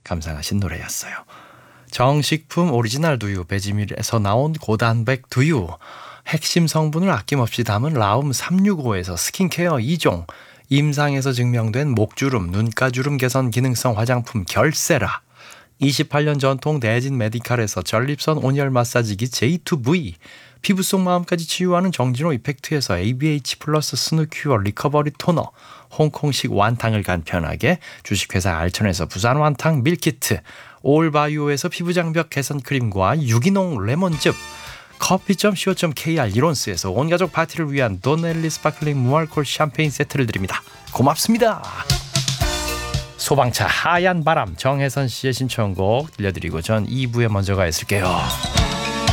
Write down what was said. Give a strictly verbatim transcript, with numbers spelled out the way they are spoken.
감상하신 노래였어요. 정식품 오리지널 두유 배지밀에서 나온 고단백 두유, 핵심 성분을 아낌없이 담은 라움 삼백육십오에서 스킨케어 이 종, 임상에서 증명된 목주름, 눈가주름 개선 기능성 화장품 결세라, 이십팔 년 전통 대진 메디칼에서 전립선 온열 마사지기 제이 투 브이, 피부 속 마음까지 치유하는 정진호 이펙트에서 에이비에이치 플러스 스누큐어 리커버리 토너, 홍콩식 완탕을 간편하게 주식회사 알천에서 부산 완탕 밀키트, 올바이오에서 피부장벽 개선 크림과 유기농 레몬즙, 커피 닷 씨오 닷 케이알 이론스에서 온가족 파티를 위한 도넬리 스파클링 무알콜 샴페인 세트를 드립니다. 고맙습니다. 소방차 하얀 바람 정혜선 씨의 신청곡 들려드리고 전 이 부에 먼저 가 있을게요.